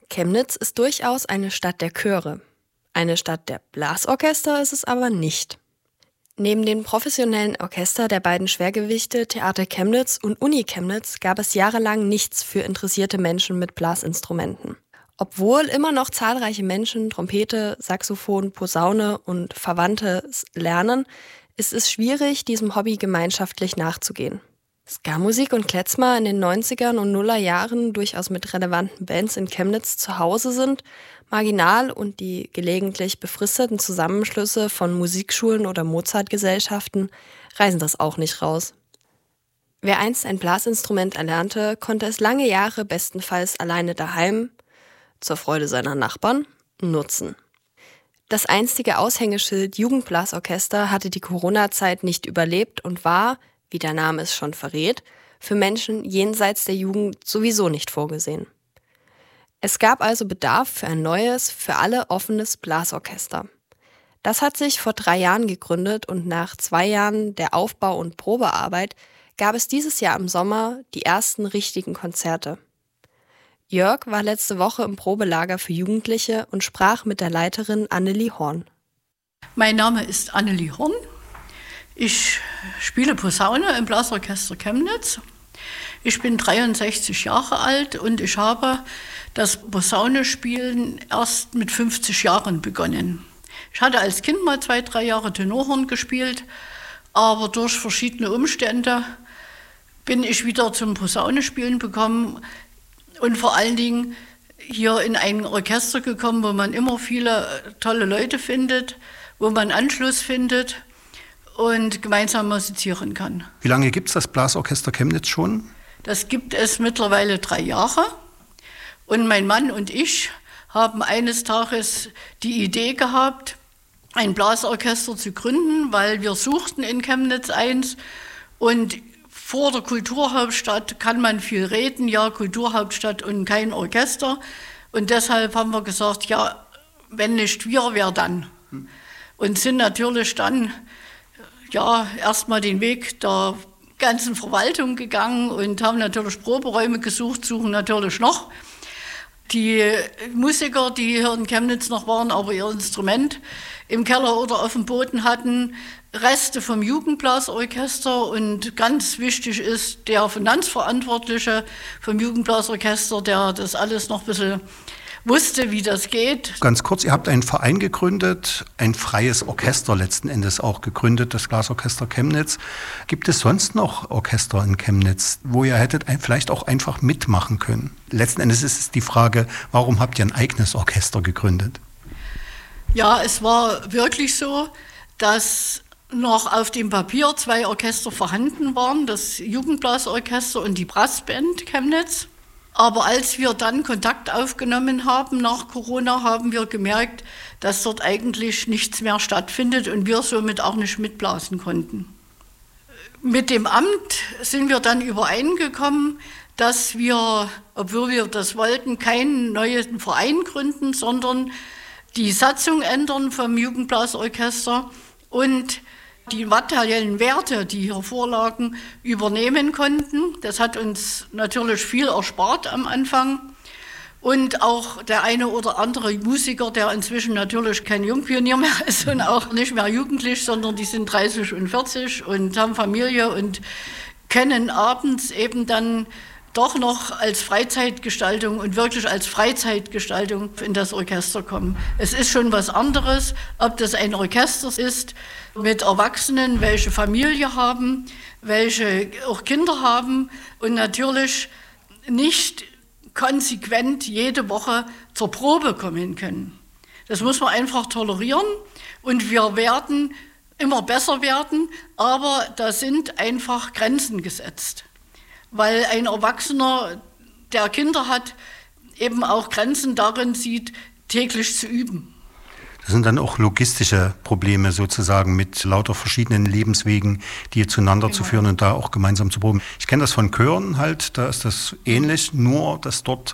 Chemnitz ist durchaus eine Stadt der Chöre. Eine Stadt der Blasorchester ist es aber nicht. Neben dem professionellen Orchester der beiden Schwergewichte Theater Chemnitz und Uni Chemnitz gab es jahrelang nichts für interessierte Menschen mit Blasinstrumenten. Obwohl immer noch zahlreiche Menschen Trompete, Saxophon, Posaune und Verwandtes lernen, ist es schwierig, diesem Hobby gemeinschaftlich nachzugehen. Ska-Musik und Klezmer in den 90ern und Nullerjahren durchaus mit relevanten Bands in Chemnitz zu Hause sind, marginal und die gelegentlich befristeten Zusammenschlüsse von Musikschulen oder Mozartgesellschaften reißen das auch nicht raus. Wer einst ein Blasinstrument erlernte, konnte es lange Jahre bestenfalls alleine daheim, zur Freude seiner Nachbarn, nutzen. Das einstige Aushängeschild Jugendblasorchester hatte die Corona-Zeit nicht überlebt und war, wie der Name es schon verrät, für Menschen jenseits der Jugend sowieso nicht vorgesehen. Es gab also Bedarf für ein neues, für alle offenes Blasorchester. Das hat sich vor 3 Jahren gegründet und nach 2 Jahren der Aufbau- und Probearbeit gab es dieses Jahr im Sommer die ersten richtigen Konzerte. Jörg war letzte Woche im Probelager für Jugendliche und sprach mit der Leiterin Annelie Horn. Mein Name ist Annelie Horn. Ich spiele Posaune im Blasorchester Chemnitz. Ich bin 63 Jahre alt und ich habe das Posaunespielen erst mit 50 Jahren begonnen. Ich hatte als Kind mal 2-3 Jahre Tenorhorn gespielt, aber durch verschiedene Umstände bin ich wieder zum Posaunespielen gekommen und vor allen Dingen hier in ein Orchester gekommen, wo man immer viele tolle Leute findet, wo man Anschluss findet und gemeinsam musizieren kann. Wie lange gibt es das Blasorchester Chemnitz schon? Das gibt es mittlerweile 3 Jahre. Und mein Mann und ich haben eines Tages die Idee gehabt, ein Blasorchester zu gründen, weil wir suchten in Chemnitz eins. Und vor der Kulturhauptstadt kann man viel reden, ja, Kulturhauptstadt und kein Orchester. Und deshalb haben wir gesagt, ja, wenn nicht wir, wer dann? Und sind natürlich dann erstmal den Weg der ganzen Verwaltung gegangen und haben natürlich Proberäume gesucht, suchen natürlich noch. Die Musiker, die hier in Chemnitz noch waren, aber ihr Instrument im Keller oder auf dem Boden hatten, Reste vom Jugendblasorchester und ganz wichtig ist der Finanzverantwortliche vom Jugendblasorchester, der das alles noch ein bisschen wusste, wie das geht. Ganz kurz, ihr habt einen Verein gegründet, ein freies Orchester letzten Endes auch gegründet, das Blasorchester Chemnitz. Gibt es sonst noch Orchester in Chemnitz, wo ihr hättet vielleicht auch einfach mitmachen können? Letzten Endes ist es die Frage, warum habt ihr ein eigenes Orchester gegründet? Ja, es war wirklich so, dass noch auf dem Papier 2 Orchester vorhanden waren, das Jugendblasorchester und die Brassband Chemnitz. Aber als wir dann Kontakt aufgenommen haben nach Corona, haben wir gemerkt, dass dort eigentlich nichts mehr stattfindet und wir somit auch nicht mitblasen konnten. Mit dem Amt sind wir dann übereingekommen, dass wir, obwohl wir das wollten, keinen neuen Verein gründen, sondern die Satzung ändern vom Jugendblasorchester und die materiellen Werte, die hier vorlagen, übernehmen konnten. Das hat uns natürlich viel erspart am Anfang. Und auch der eine oder andere Musiker, der inzwischen natürlich kein Jungpionier mehr ist und auch nicht mehr jugendlich, sondern die sind 30 und 40 und haben Familie und können abends eben dann doch noch als Freizeitgestaltung und wirklich als Freizeitgestaltung in das Orchester kommen. Es ist schon was anderes, ob das ein Orchester ist mit Erwachsenen, welche Familie haben, welche auch Kinder haben und natürlich nicht konsequent jede Woche zur Probe kommen können. Das muss man einfach tolerieren und wir werden immer besser werden, aber da sind einfach Grenzen gesetzt. Weil ein Erwachsener, der Kinder hat, eben auch Grenzen darin sieht, täglich zu üben. Das sind dann auch logistische Probleme sozusagen mit lauter verschiedenen Lebenswegen, die zueinander zu führen und da auch gemeinsam zu proben. Ich kenne das von Chören halt, da ist das ähnlich, nur dass dort